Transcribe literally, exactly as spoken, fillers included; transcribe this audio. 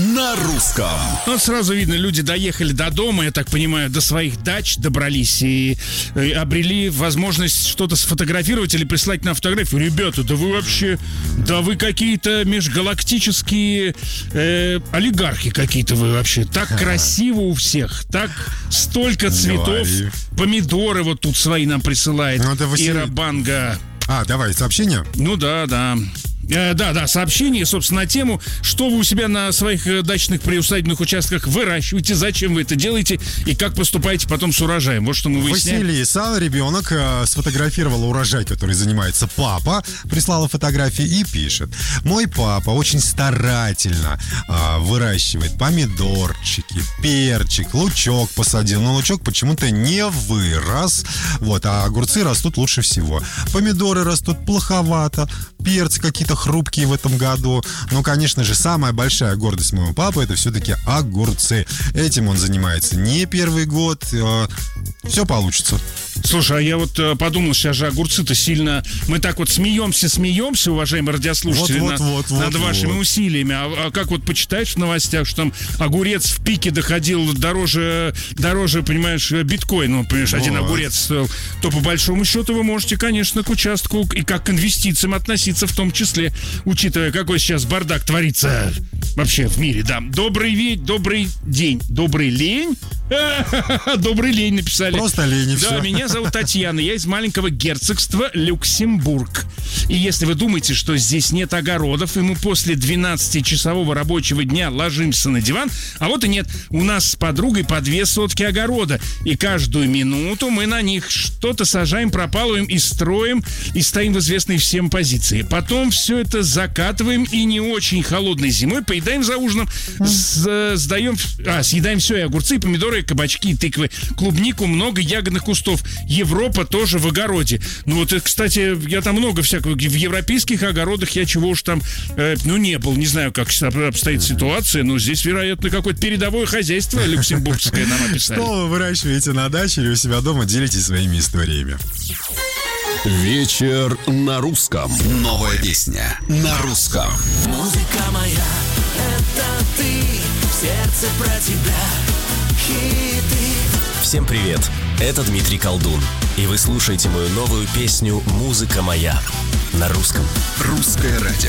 на русском. Вот сразу видно, люди доехали до дома, я так понимаю, до своих дач добрались и, и обрели возможность что-то сфотографировать или прислать на фотографию. Ребята, да вы вообще, да вы какие-то межгалактические э, олигархи какие-то вы вообще. Так красиво у всех, так столько цветов. Помидоры вот тут свои нам присылает ну, Ира Банга. А, давай, сообщение? Ну да, да. Э, да, да, сообщение, собственно, на тему, что вы у себя на своих э, дачных приусадебных участках выращиваете, зачем вы это делаете и как поступаете потом с урожаем. Вот что мы выясняем. Василий Сан, ребенок, э, сфотографировал урожай, который занимается папа, прислала фотографии и пишет: мой папа очень старательно э, выращивает помидорчики, перчик, лучок посадил, но лучок почему-то не вырос, вот, а огурцы растут лучше всего. Помидоры растут плоховато, перцы какие-то хрупкие в этом году. Ну, конечно же, самая большая гордость моего папы — это все-таки огурцы. Этим он занимается не первый год. Все получится. Слушай, а я вот э, подумал, сейчас же огурцы-то сильно... Мы так вот смеемся, смеемся, уважаемые радиослушатели, вот, на, вот, вот, над вот, вашими вот. усилиями. А, а как вот почитаешь в новостях, что там огурец в пике доходил дороже, дороже, понимаешь, биткоин, ну, понимаешь, вот. Один огурец стоил, то по большому счету вы можете, конечно, к участку и как к инвестициям относиться в том числе, учитывая, какой сейчас бардак творится вообще в мире, да. Добрый ведь, добрый день, добрый лень. Добрый лень написали. Просто лень и все. Да, меня зовут Татьяна, я из маленького герцогства Люксембург. И если вы думаете, что здесь нет огородов, и мы после двенадцатичасового рабочего дня ложимся на диван, а вот и нет. У нас с подругой по две сотки огорода, и каждую минуту мы на них что-то сажаем, пропалываем и строим, и стоим в известной всем позиции. Потом все это закатываем и не очень холодной зимой поедаем за ужином, с, сдаем, а, съедаем все, и огурцы, и помидоры, и кабачки, и тыквы, клубнику, много ягодных кустов. Европа тоже в огороде. Ну вот, кстати, я там много всякого. В европейских огородах я чего уж там, э, ну, не был. Не знаю, как обстоит ситуация, но здесь, вероятно, какое-то передовое хозяйство люксембургское нам описали. Что вы выращиваете на даче или у себя дома? Делитесь своими историями. Вечер на русском. Новая песня на русском. Музыка моя, это ты, в сердце про тебя, хиты. Всем привет, это Дмитрий Колдун, и вы слушаете мою новую песню «Музыка моя» на русском. Русское радио.